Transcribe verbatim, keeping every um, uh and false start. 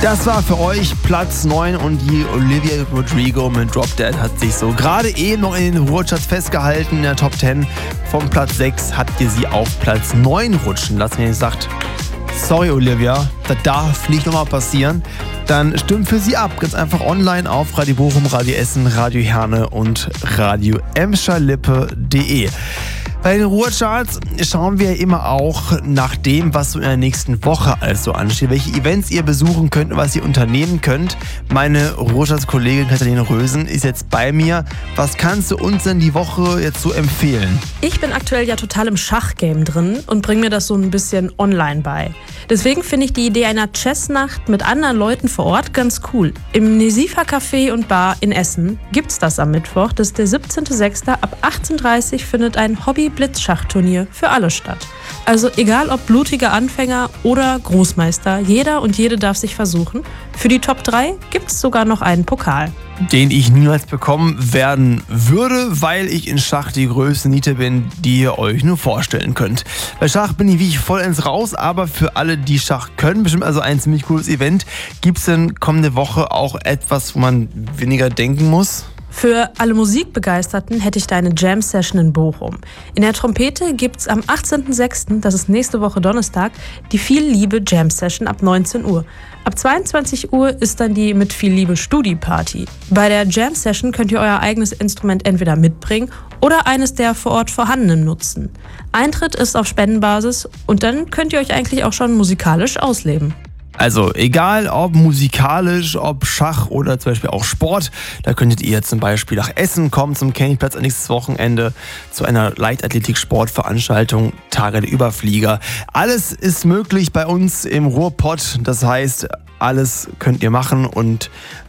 Das war für euch Platz neun und die Olivia Rodrigo mit Drop Dead hat sich so gerade eben noch in den Ruhrcharts festgehalten in der Top zehn. Vom Platz sechs habt ihr sie auf Platz neun rutschen lassen. Wenn ihr sagt, sorry Olivia, das darf nicht nochmal passieren, dann stimmt für sie ab. Ganz einfach online auf Radio Bochum, Radio Essen, Radio Herne und Radio Emscher-Lippe punkt de. Bei den Ruhrcharts schauen wir immer auch nach dem, was so in der nächsten Woche also ansteht, welche Events ihr besuchen könnt und was ihr unternehmen könnt. Meine Ruhrcharts-Kollegin Katharina Rösen ist jetzt bei mir. Was kannst du uns denn die Woche jetzt so empfehlen? Ich bin aktuell ja total im Schachgame drin und bringe mir das so ein bisschen online bei. Deswegen finde ich die Idee einer Chessnacht mit anderen Leuten vor Ort ganz cool. Im Nesifa Café und Bar in Essen gibt's das am Mittwoch. Das ist der siebzehnter sechster Ab achtzehn Uhr dreißig findet ein Hobby-Blitz-Schachturnier für alle statt. Also egal ob blutiger Anfänger oder Großmeister, jeder und jede darf sich versuchen. Für die Top drei gibt's sogar noch einen Pokal. Den ich niemals bekommen werden würde, weil ich in Schach die größte Niete bin, die ihr euch nur vorstellen könnt. Bei Schach bin ich wirklich vollends raus, aber für alle, die Schach können, bestimmt also ein ziemlich cooles Event. Gibt es denn kommende Woche auch etwas, wo man weniger denken muss? Für alle Musikbegeisterten hätte ich da eine Jam-Session in Bochum. In der Trompete gibt's am achtzehnter sechster, das ist nächste Woche Donnerstag, die Viel Liebe Jam-Session ab neunzehn Uhr. Ab zweiundzwanzig Uhr ist dann die Mit Viel Liebe Studi-Party. Bei der Jam-Session könnt ihr euer eigenes Instrument entweder mitbringen oder eines der vor Ort vorhandenen nutzen. Eintritt ist auf Spendenbasis und dann könnt ihr euch eigentlich auch schon musikalisch ausleben. Also egal ob musikalisch, ob Schach oder zum Beispiel auch Sport, da könntet ihr zum Beispiel nach Essen kommen zum Campingplatz nächstes Wochenende zu einer Leichtathletik-Sportveranstaltung Tage der Überflieger. Alles ist möglich bei uns im Ruhrpott, das heißt, alles könnt ihr machen und